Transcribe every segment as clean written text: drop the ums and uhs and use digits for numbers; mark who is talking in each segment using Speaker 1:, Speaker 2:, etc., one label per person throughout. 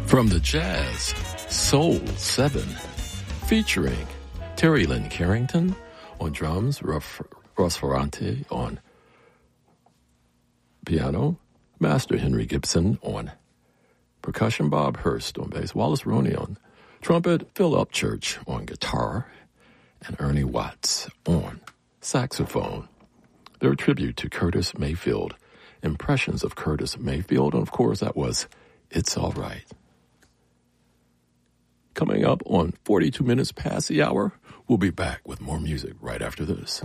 Speaker 1: From the Jazz Soul 7, featuring Terry Lynn Carrington on drums, Ross Ferrante on piano, Master Henry Gibson on percussion, Bob Hurst on bass, Wallace Roney on trumpet, Phil Upchurch on guitar, and Ernie Watts on saxophone. Their tribute to Curtis Mayfield, impressions of Curtis Mayfield, and of course that was It's All Right. Coming up on 42 minutes past the hour, we'll be back with more music right after this.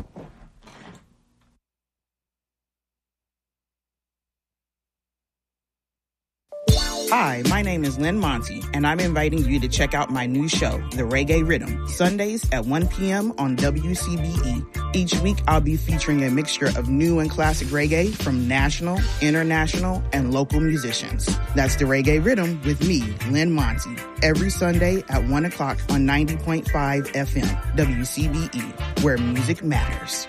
Speaker 2: Hi, my name is Lynn Monty, and I'm inviting you to check out my new show, The Reggae Rhythm, Sundays at 1 p.m. on WCBE. Each week, I'll be featuring a mixture of new and classic reggae from national, international, and local musicians. That's The Reggae Rhythm with me, Lynn Monty, every Sunday at 1 o'clock on 90.5 FM, WCBE, where music matters.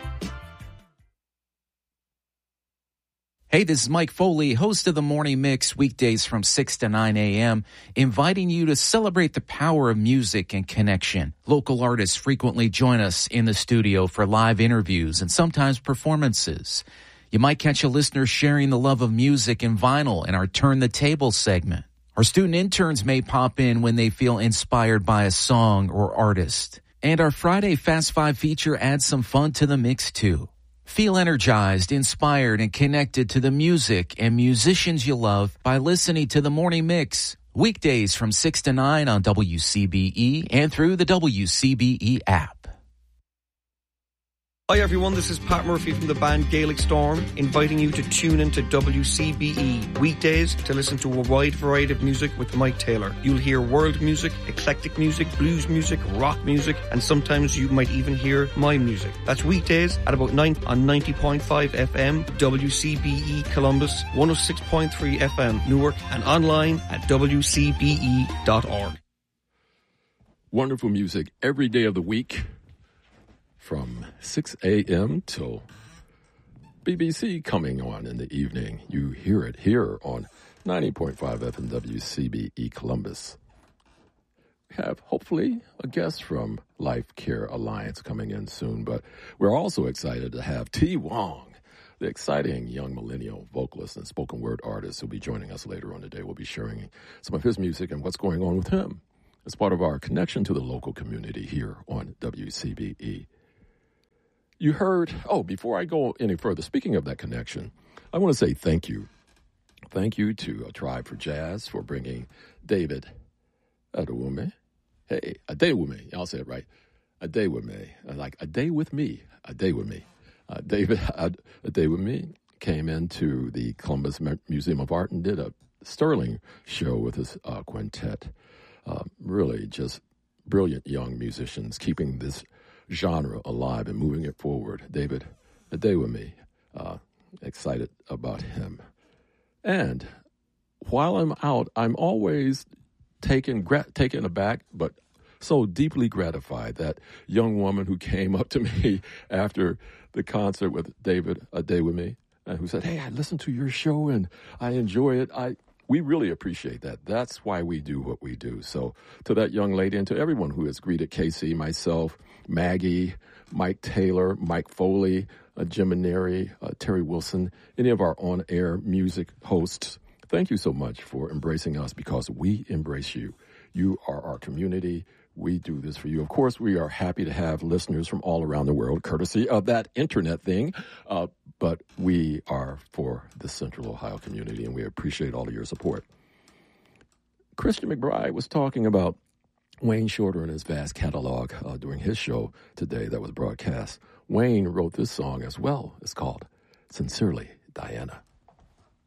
Speaker 3: Hey, this is Mike Foley, host of the Morning Mix, weekdays from 6 to 9 a.m., inviting you to celebrate the power of music and connection. Local artists frequently join us in the studio for live interviews and sometimes performances. You might catch a listener sharing the love of music and vinyl in our Turn the Table segment. Our student interns may pop in when they feel inspired by a song or artist. And our Friday Fast Five feature adds some fun to the mix, too. Feel energized, inspired, and connected to the music and musicians you love by listening to The Morning Mix. Weekdays from 6 to 9 on WCBE and through the WCBE app.
Speaker 4: Hi everyone, this is Pat Murphy from the band Gaelic Storm, inviting you to tune into WCBE weekdays to listen to a wide variety of music with Mike Taylor. You'll hear world music, eclectic music, blues music, rock music, and sometimes you might even hear my music. That's weekdays at about 9 on 90.5 FM, WCBE Columbus, 106.3 FM Newark, and online at WCBE.org.
Speaker 1: Wonderful music every day of the week, from 6 a.m. till BBC coming on in the evening. You hear it here on 90.5 FM WCBE Columbus. We have, hopefully, a guest from Life Care Alliance coming in soon, but we're also excited to have T. Wong, the exciting young millennial vocalist and spoken word artist who'll be joining us later on today. We'll be sharing some of his music and what's going on with him as part of our connection to the local community here on WCBE. You heard, before I go any further, speaking of that connection, I want to say thank you. Thank you to Tribe for Jazz for bringing David Adewume. Hey, Adewume, y'all say it right. Adewume, like a day with me, Adewume. David Adewume came into the Columbus Museum of Art and did a sterling show with his quintet. Really just brilliant young musicians keeping this genre alive and moving it forward. David Adewume, excited about him. And while I'm out, I'm always taken aback, but so deeply gratified. That young woman who came up to me after the concert with David Adewume and who said, "Hey, I listened to your show and I enjoy it." We really appreciate that. That's why we do what we do. So to that young lady and to everyone who has greeted Casey, myself, Maggie, Mike Taylor, Mike Foley, Jim Maneri, Terry Wilson, any of our on-air music hosts, thank you so much for embracing us, because we embrace you. You are our community. We do this for you. Of course, we are happy to have listeners from all around the world, courtesy of that internet thing. But we are for the Central Ohio community, and we appreciate all of your support. Christian McBride was talking about Wayne Shorter and his vast catalog during his show today that was broadcast. Wayne wrote this song as well. It's called Sincerely, Diana.